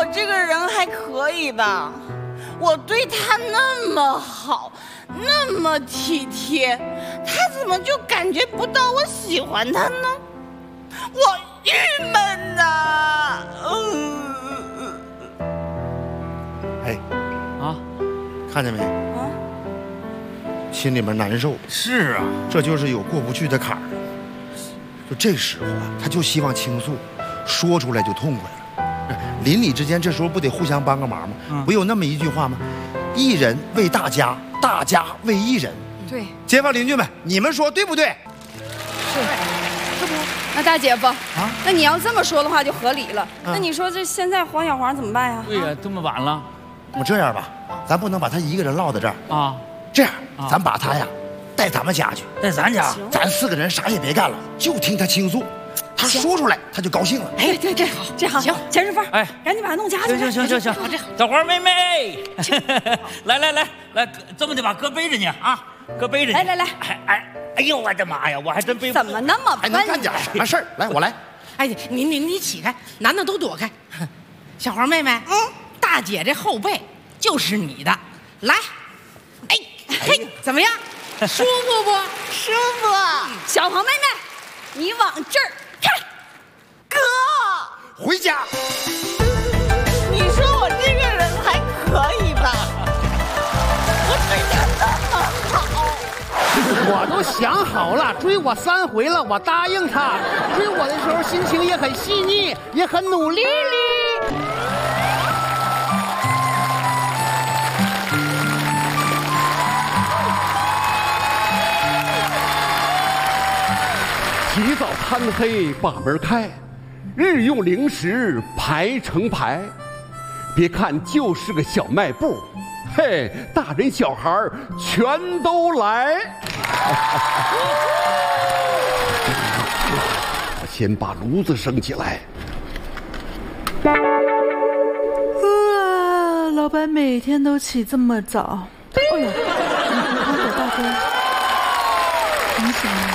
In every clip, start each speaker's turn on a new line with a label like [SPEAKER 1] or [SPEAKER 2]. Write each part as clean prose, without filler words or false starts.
[SPEAKER 1] 我这个人还可以吧？我对他那么好，那么体贴，他怎么就感觉不到我喜欢他呢？我郁闷呐！
[SPEAKER 2] 哎，
[SPEAKER 3] 啊，
[SPEAKER 2] 看见没？
[SPEAKER 1] 啊，
[SPEAKER 2] 心里面难受。
[SPEAKER 3] 是啊，
[SPEAKER 2] 这就是有过不去的坎儿。就这时候啊，他就希望倾诉，说出来就痛快了。邻里之间这时候不得互相帮个忙吗？不有那么一句话吗？一人为大家，大家为一人。
[SPEAKER 4] 对，
[SPEAKER 2] 街坊邻居们，你们说对不对？
[SPEAKER 4] 是不？那大姐夫啊，那你要这么说的话就合理了。那你说这现在黄小黄怎么办呀？
[SPEAKER 3] 对呀，这么晚了
[SPEAKER 2] 我这样吧，咱不能把他一个人落在这儿。
[SPEAKER 3] 啊，
[SPEAKER 2] 这样，咱把他呀带咱们家去，
[SPEAKER 3] 在咱家。
[SPEAKER 2] 咱4个人啥也别干了，就听他倾诉。他说出来，他就高兴了。
[SPEAKER 4] 哎，对，这好，这好，行，钱顺风，
[SPEAKER 3] 哎，
[SPEAKER 4] 赶紧把他弄家去。
[SPEAKER 3] 行，
[SPEAKER 4] 这好，
[SPEAKER 3] 小花妹妹，来，这么的吧，哥背着你啊，哥背着你。
[SPEAKER 4] 来，
[SPEAKER 3] 哎呦我的妈呀，我还真背不。
[SPEAKER 4] 怎么那么笨？
[SPEAKER 2] 还能干点什么事儿？来，我来。
[SPEAKER 5] 哎，你起开，男的都躲开。小黄妹妹，大姐这后背就是你的，来，哎嘿，怎么样？舒服不？
[SPEAKER 1] 舒服。
[SPEAKER 4] 小黄妹妹，你往这儿看。
[SPEAKER 1] 哥，
[SPEAKER 2] 回家。
[SPEAKER 1] 你说我这个人还可以吧？我对他那么好。
[SPEAKER 6] 我都想好了，追我3回了，我答应他。追我的时候心情也很细腻，也很努力哩。起早贪黑把门开，日用零食排成排。别看就是个小卖部，嘿，大人小孩全都来。我先把炉子升起来。
[SPEAKER 7] 老板每天都起这么早。哎呦，大哥，你醒了？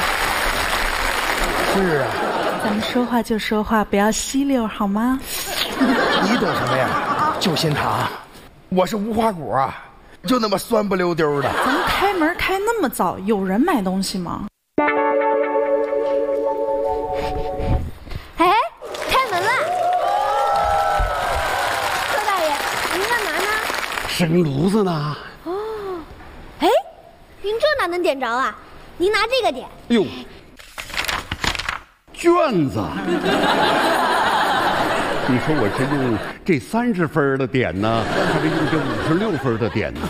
[SPEAKER 6] 是啊，
[SPEAKER 7] 咱们说话就说话，不要吸溜好吗？
[SPEAKER 6] 你懂什么呀？就信他，我是无花果啊，就那么酸不溜丢的。
[SPEAKER 7] 咱们开门开那么早，有人买东西吗？
[SPEAKER 8] 哎，开门了！柯大爷，您干嘛呢？
[SPEAKER 6] 生炉子呢。
[SPEAKER 8] 哦，哎，您这哪能点着啊？您拿这个点。
[SPEAKER 6] 哟，卷子。你说我是用这30分的点呢，还是用这56分的点呢？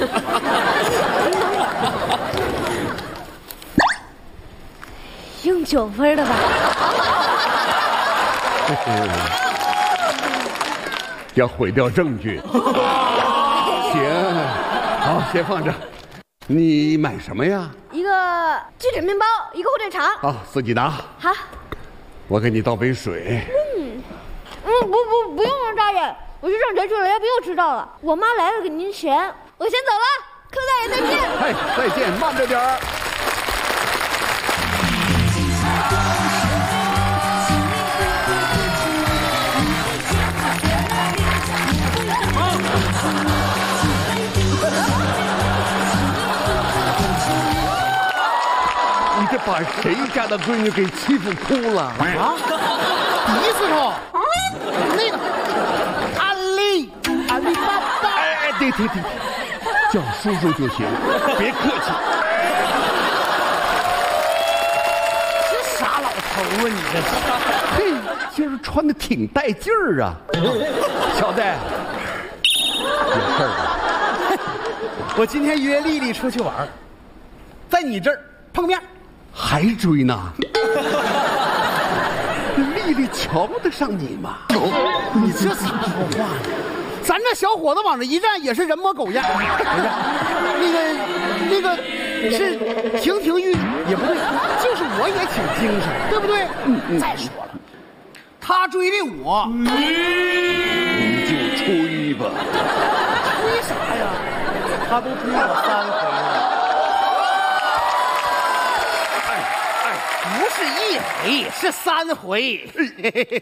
[SPEAKER 8] 用9分的吧。
[SPEAKER 6] 要毁掉证据。行，好，先放着。你买什么呀？
[SPEAKER 8] 一个鸡腿面包，一个火腿肠。
[SPEAKER 6] 好，自己拿。
[SPEAKER 8] 好。
[SPEAKER 6] 我给你倒杯水。
[SPEAKER 8] 不用了，大爷，我去上学去了，要不又迟到了。我妈来了给您钱，我先走了，柯大爷再见。
[SPEAKER 6] 哎，再见，慢着点儿。你这把谁家的闺女给欺负哭了啊？
[SPEAKER 9] 鼻子头，那个阿里巴巴。
[SPEAKER 6] 哎，对，叫叔叔就行，别客气。
[SPEAKER 9] 这傻老头啊，你这是！
[SPEAKER 6] 嘿，今儿穿的挺带劲儿啊，小子，有事儿吧？
[SPEAKER 9] 我今天约丽丽出去玩，在你这儿碰面。
[SPEAKER 6] 还追呢？丽丽瞧得上你吗？
[SPEAKER 9] 你这咋说话呢？咱这小伙子往这一站也是人模狗样。那个是亭亭玉立也不对，就是我也挺精神，对不对？再说了，他追的我，
[SPEAKER 6] 你就吹吧。
[SPEAKER 9] 吹啥呀？他都追我3回了。不是1回，是3回。